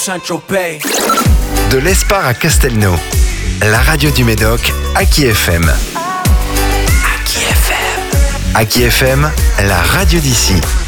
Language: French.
Saint-Tropez. De l'Espar à Castelnau, la radio du Médoc, Aki FM. Aki FM. Aki FM, la radio d'ici.